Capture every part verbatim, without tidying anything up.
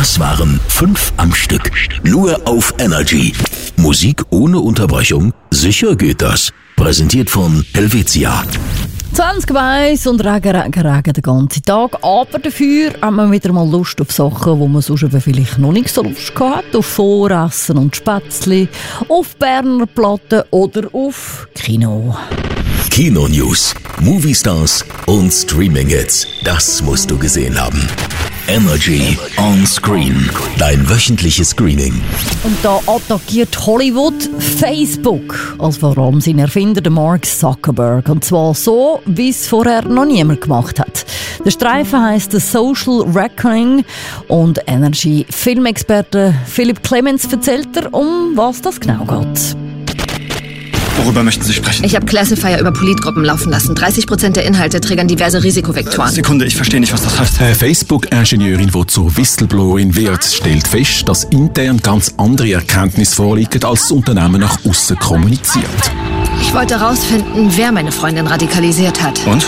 Das waren fünf am Stück. Nur auf Energy. Musik ohne Unterbrechung? Sicher geht das. Präsentiert von Helvetia. zwanzig Weiss und Regen, Regen, Regen den ganzen Tag. Aber dafür hat man wieder mal Lust auf Sachen, wo man sonst vielleicht noch nicht so Lust hat. Auf Voressen und Spätzli, auf Berner Platten oder auf Kino. Kino News, Movie Stars und Streaming Hits. Das musst du gesehen haben. Energy on Screen. Dein wöchentliches Screening. Und da attackiert Hollywood Facebook. Also vor allem sein Erfinder, der Mark Zuckerberg. Und zwar so, wie es vorher noch niemand gemacht hat. Der Streifen heisst The Social Reckoning. Und Energy-Filmexperte Philipp Clemens erzählt dir, um was das genau geht. Worüber möchten Sie sprechen? Ich habe Classifier über Politgruppen laufen lassen. dreißig Prozent der Inhalte triggern diverse Risikovektoren. Sekunde, ich verstehe nicht, was das heißt. Eine Facebook-Ingenieurin, die zur Whistleblowerin wird, stellt fest, dass intern ganz andere Erkenntnisse vorliegen, als das Unternehmen nach außen kommuniziert. Ich wollte herausfinden, wer meine Freundin radikalisiert hat. Und?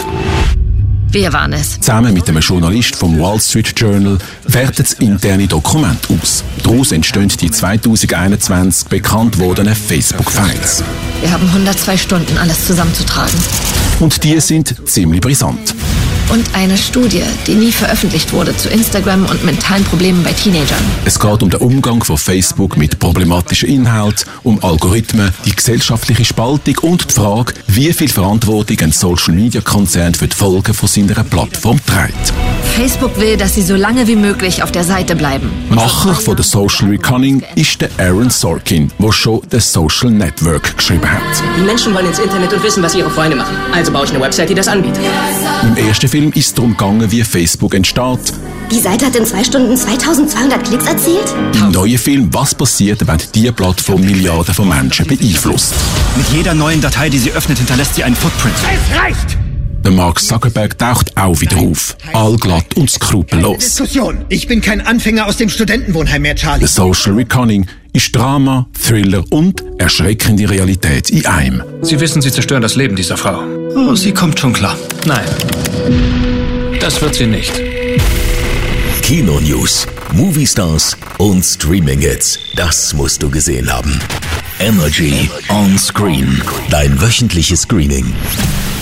Wir waren es. Zusammen mit einem Journalist vom Wall Street Journal wertet das interne Dokument aus. Daraus entstehen die zweitausendeinundzwanzig bekannt wurdenen Facebook-Files. Wir haben hundertzwei Stunden, alles zusammenzutragen. Und die sind ziemlich brisant. Und eine Studie, die nie veröffentlicht wurde, zu Instagram und mentalen Problemen bei Teenagern. Es geht um den Umgang von Facebook mit problematischen Inhalten, um Algorithmen, die gesellschaftliche Spaltung und die Frage, wie viel Verantwortung ein Social-Media-Konzern für die Folgen von seiner Plattform trägt. Facebook will, dass sie so lange wie möglich auf der Seite bleiben. Macher von der Social Reckoning ist der Aaron Sorkin, der schon The Social Network geschrieben hat. Die Menschen wollen ins Internet und wissen, was ihre Freunde machen. Also baue ich eine Website, die das anbietet. Im ersten Film ist es darum gegangen, wie Facebook entsteht. Die Seite hat in zwei Stunden zweitausendzweihundert Klicks erzielt? Im neuen Film, was passiert, wenn diese Plattform Milliarden von Menschen beeinflusst. Mit jeder neuen Datei, die sie öffnet, hinterlässt sie einen Footprint. Es reicht! Der Mark Zuckerberg taucht auch wieder auf. Allglatt und skrupellos. Diskussion. Ich bin kein Anfänger aus dem Studentenwohnheim mehr, Charlie. The Social Reckoning ist Drama, Thriller und erschreckende Realität in einem. Sie wissen, Sie zerstören das Leben dieser Frau. Oh, sie kommt schon klar. Nein, das wird sie nicht. Kino News, Movie Stars und Streaming Hits. Das musst du gesehen haben. Energy on Screen. Dein wöchentliches Screening.